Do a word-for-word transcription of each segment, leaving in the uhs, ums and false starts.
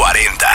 cuarenta.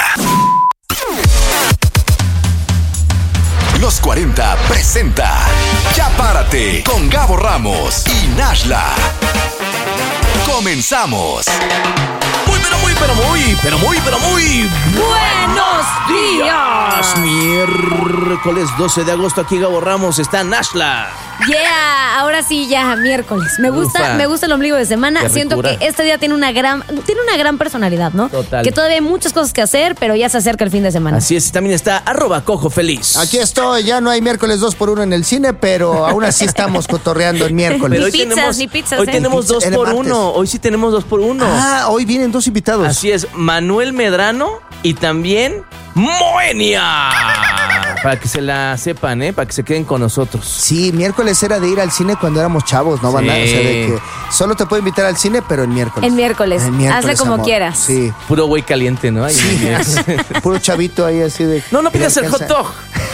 Los cuarenta presenta Ya Párate con Gabo Ramos y Nashla. Comenzamos. Muy, pero muy, pero muy, pero muy, pero muy ¡buenos días! Miércoles doce de agosto, aquí Gabo Ramos, está Nashla. Yeah, ahora sí ya miércoles. Me gusta, Ufa. me gusta el ombligo de semana. Qué Siento ricura. que este día tiene una gran, tiene una gran personalidad, ¿no? Total. Que todavía hay muchas cosas que hacer, pero ya se acerca el fin de semana. Así es, también está arroba cojo feliz. Aquí estoy, ya no hay miércoles dos por uno en el cine, pero aún así estamos cotorreando en miércoles. Ni hoy pizzas, tenemos, ni pizzas, Hoy ¿eh? tenemos dos Era por martes. uno. Hoy sí tenemos dos por uno. Ah, hoy vienen dos invitados. Así es, Manuel Medrano y también Moenia. Para que se la sepan, ¿eh? Para que se queden con nosotros. Sí, miércoles era de ir al cine cuando éramos chavos, ¿no, banda? Sí. O sea, de que solo te puedo invitar al cine, pero en miércoles. En miércoles. En miércoles, Hazle como amor. quieras. Sí. Puro güey caliente, ¿no? Ahí Sí. Puro chavito ahí así de... No, no pidas el hot alcanza. dog.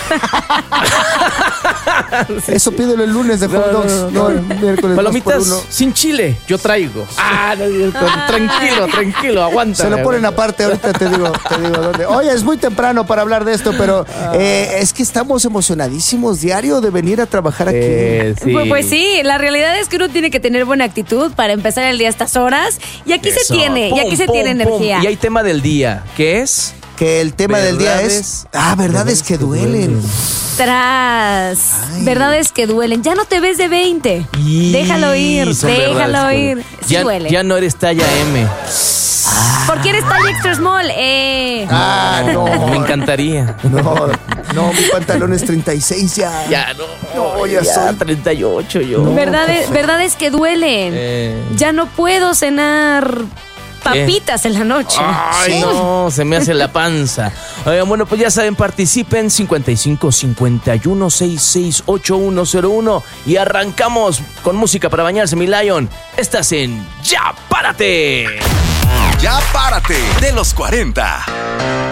Eso pídelo el lunes de hot dogs. No, el miércoles Palomitas dos por uno. sin chile, yo traigo. Ah, no, no, no, tranquilo, tranquilo, aguanta. Se lo ponen aparte, ahorita te digo, te digo dónde. Oye, es muy temprano para hablar de esto, pero eh, es que estamos emocionadísimos diario de venir a trabajar aquí. Eh, sí. Pues, pues sí, la realidad es que uno tiene que tener buena actitud para empezar el día a estas horas. Y aquí se Eso. tiene, y Pum, aquí se pum, tiene pum. energía. Y hay tema del día, ¿qué es? Que el tema del día Verdades- es... Ah, verdades que duelen. Tras Ay. verdades que duelen. Ya no te ves de veinte. Y Déjalo ir, son déjalo verdades que- ir. Sí ya, duele. ya no eres talla M. ¿Por qué eres talla extra small? Eh. Ah, no. Me encantaría. No, no, mi pantalón es treinta y seis ya. Ya no. No, ya soy- treinta y ocho yo. No. verdades, verdades que duelen. Eh. Ya no puedo cenar papitas en la noche. Ay, Sí. no, se me hace la panza. Oigan, bueno, pues ya saben, participen cincuenta y cinco cincuenta y uno sesenta y seis ochenta y uno cero uno y arrancamos con música para bañarse, mi Lion. Estás en Ya Párate. Ya Párate de los cuarenta.